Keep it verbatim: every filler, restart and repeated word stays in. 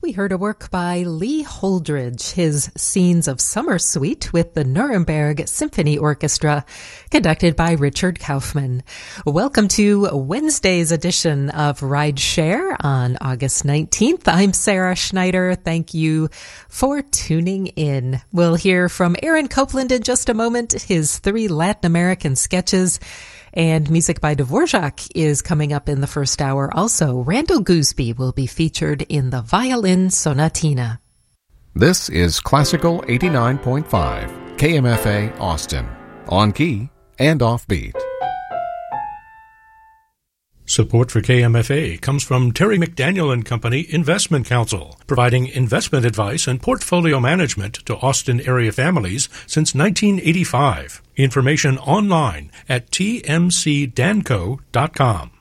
we heard a work by Lee Holdridge, his Scenes of Summer Suite with the Nuremberg Symphony Orchestra, conducted by Richard Kaufman. Welcome to Wednesday's edition of Ride Share on August nineteenth. I'm Sarah Schneider. Thank you for tuning in. We'll hear from Aaron Copland in just a moment, his three Latin American sketches. And music by Dvorak is coming up in the first hour. Also, Randall Gooseby will be featured in the Violin Sonatina. This is Classical eighty-nine point five, K M F A Austin, on key and offbeat. Support for K M F A comes from Terry McDaniel and Company Investment Counsel, providing investment advice and portfolio management to Austin area families since nineteen eighty-five. Information online at t m c danco dot com.